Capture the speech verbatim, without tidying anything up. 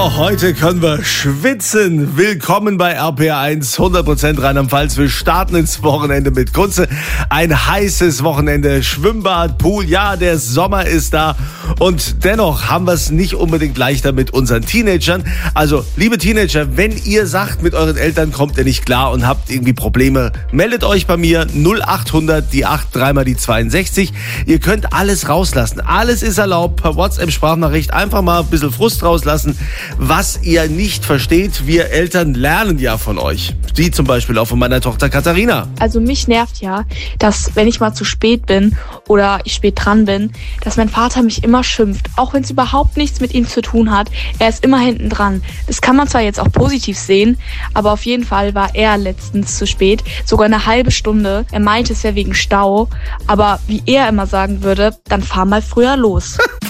Auch heute können wir schwitzen. Willkommen bei R P R eins, hundert Prozent Rheinland-Pfalz. Wir starten ins Wochenende mit Kunze. Ein heißes Wochenende, Schwimmbad, Pool. Ja, der Sommer ist da. Und dennoch haben wir es nicht unbedingt leichter mit unseren Teenagern. Also, liebe Teenager, wenn ihr sagt, mit euren Eltern kommt ihr nicht klar und habt irgendwie Probleme, meldet euch bei mir null acht hundert, die acht, dreimal die zweiundsechzig. Ihr könnt alles rauslassen. Alles ist erlaubt. Per WhatsApp-Sprachnachricht einfach mal ein bisschen Frust rauslassen, was ihr nicht versteht. Wir Eltern lernen ja von euch. Sie zum Beispiel auch von meiner Tochter Katharina. Also mich nervt ja, dass wenn ich mal zu spät bin oder ich spät dran bin, dass mein Vater mich immer schimpft. Auch wenn es überhaupt nichts mit ihm zu tun hat. Er ist immer hinten dran. Das kann man zwar jetzt auch positiv sehen, aber auf jeden Fall war er letztens zu spät. Sogar eine halbe Stunde. Er meinte, es wäre wegen Stau. Aber wie er immer sagen würde, dann fahr mal früher los.